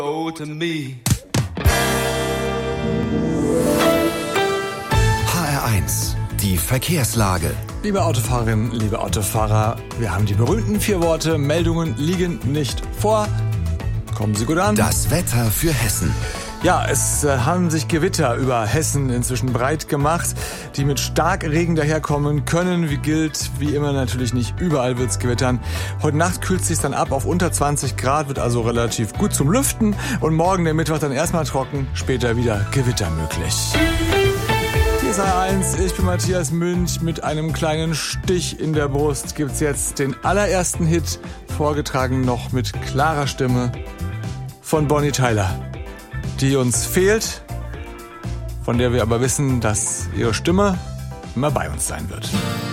to me. HR1, die Verkehrslage. Liebe Autofahrerinnen, liebe Autofahrer, wir haben die berühmten 4 Worte, Meldungen liegen nicht vor. Kommen Sie gut an. Das Wetter für Hessen. Ja, es haben sich Gewitter über Hessen inzwischen breit gemacht, die mit Starkregen daherkommen können. Wie gilt, wie immer natürlich nicht überall wird's gewittern. Heute Nacht kühlt es sich dann ab auf unter 20 Grad, wird also relativ gut zum Lüften. Und morgen der Mittwoch dann erstmal trocken, später wieder Gewitter möglich. Hier ist HR1, ich bin Matthias Münch. Mit einem kleinen Stich in der Brust gibt's jetzt den allerersten Hit, vorgetragen noch mit klarer Stimme von Bonnie Tyler, die uns fehlt, von der wir aber wissen, dass ihre Stimme immer bei uns sein wird.